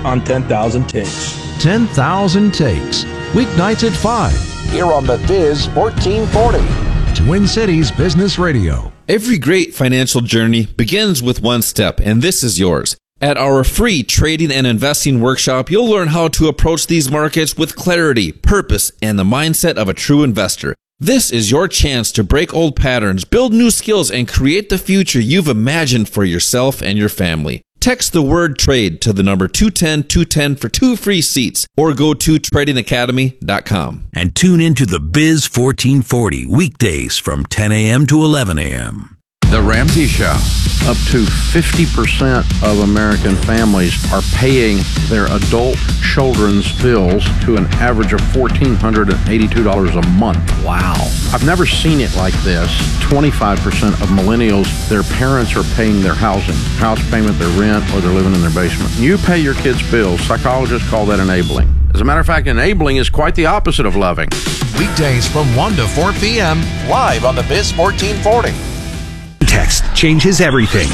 on 10,000 Takes. 10,000 Takes, weeknights at 5. Here on the Biz 1440. Twin Cities Business Radio. Every great financial journey begins with one step, and this is yours. At our free trading and investing workshop, you'll learn how to approach these markets with clarity, purpose, and the mindset of a true investor. This is your chance to break old patterns, build new skills, and create the future you've imagined for yourself and your family. Text the word TRADE to the number 210-210 for 2 free seats, or go to tradingacademy.com. And tune into the Biz 1440 weekdays from 10 a.m. to 11 a.m. The Ramsey Show. Up to 50% of American families are paying their adult children's bills to an average of $1,482 a month. Wow. I've never seen it like this. 25% of millennials, their parents are paying their house payment, their rent, or they're living in their basement. You pay your kids' bills. Psychologists call that enabling. As a matter of fact, enabling is quite the opposite of loving. Weekdays from 1 to 4 p.m. Live on the Biz 1440. Text changes everything.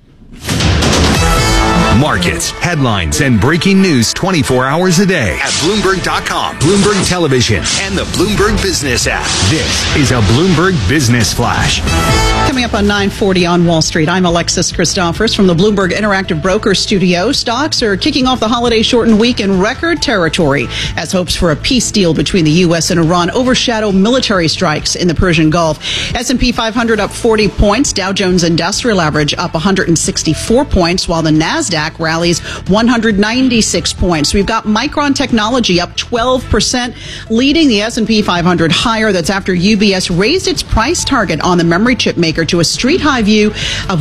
Markets, headlines, and breaking news 24 hours a day at Bloomberg.com, Bloomberg Television, and the Bloomberg Business app. This is a Bloomberg Business Flash. Coming up on 940 on Wall Street, I'm Alexis Christophers from the Bloomberg Interactive Broker Studio. Stocks are kicking off the holiday-shortened week in record territory as hopes for a peace deal between the U.S. and Iran overshadow military strikes in the Persian Gulf. S&P 500 up 40 points, Dow Jones Industrial Average up 164 points, while the NASDAQ rallies 196 points. We've got Micron Technology up 12%, leading the S&P 500 higher. That's after UBS raised its price target on the memory chip maker to a street high view of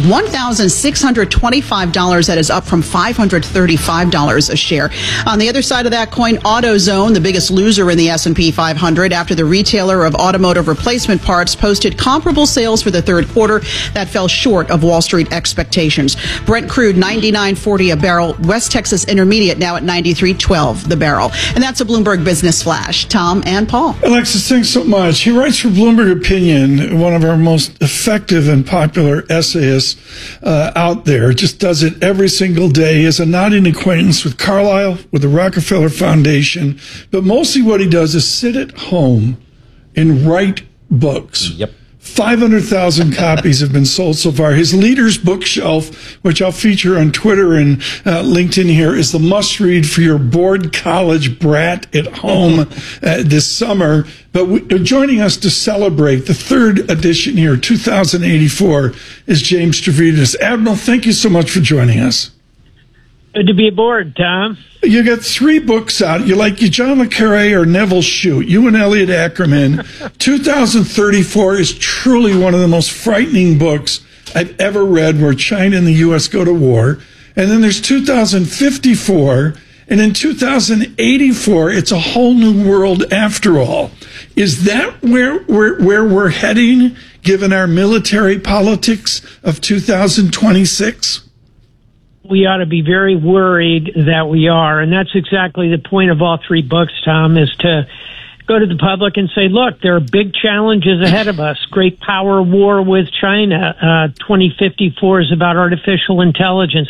$1,625. That is up from $535 a share. On the other side of that coin, AutoZone, the biggest loser in the S&P 500 after the retailer of automotive replacement parts posted comparable sales for the third quarter that fell short of Wall Street expectations. Brent crude $99.40 a barrel. West Texas Intermediate now at $93.12 the barrel. And that's a Bloomberg Business Flash. Tom and Paul. Alexis, thanks so much. He writes for Bloomberg Opinion, one of our most effective and popular essayists out there. Just does it every single day. He has a nodding acquaintance with Carlyle, with the Rockefeller Foundation. But mostly what he does is sit at home and write books. Yep. 500,000 copies have been sold so far. His Leaders Bookshelf, which I'll feature on Twitter and LinkedIn here, is the must-read for your bored college brat at home this summer. But joining us to celebrate the third edition here, 2084, is James Stavridis. Admiral, thank you so much for joining us. Good to be aboard, Tom. You got 3 books out. You like John le Carre or Neville Shute. You and Elliot Ackerman. 2034 is truly one of the most frightening books I've ever read, where China and the U.S. go to war. And then there's 2054. And in 2084, it's a whole new world after all. Is that where we're heading, given our military politics of 2026? We ought to be very worried that we are. And that's exactly the point of all 3 books, Tom, is to go to the public and say, look, there are big challenges ahead of us. Great power war with China. 2054 is about artificial intelligence.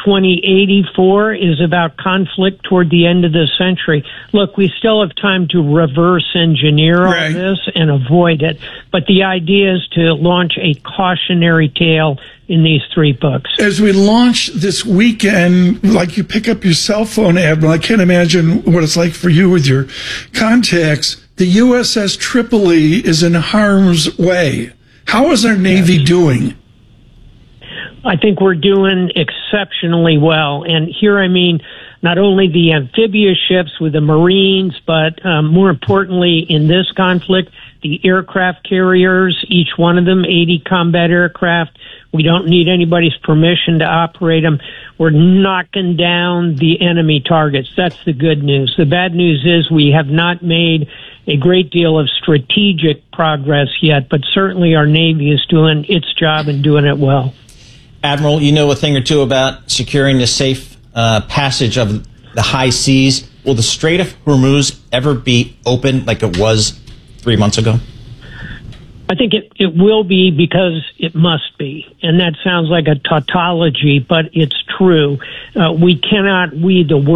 2084 is about conflict toward the end of the century. Look, we still have time to reverse engineer all this and avoid it. But the idea is to launch a cautionary tale in these 3 books. As we launch this weekend, like you pick up your cell phone, Admiral, I can't imagine what it's like for you with your contacts. The USS Tripoli is in harm's way. How is our Navy doing? I think we're doing exceptionally well. And here I mean not only the amphibious ships with the Marines, but more importantly in this conflict, the aircraft carriers, each one of them 80 combat aircraft. We don't need anybody's permission to operate them. We're knocking down the enemy targets. That's the good news. The bad news is we have not made a great deal of strategic progress yet, but certainly our Navy is doing its job and doing it well. Admiral, you know a thing or two about securing the safe passage of the high seas. Will the Strait of Hormuz ever be open like it was 3 months ago? I think it will be, because it must be. And that sounds like a tautology, but it's true. We cannot, the world,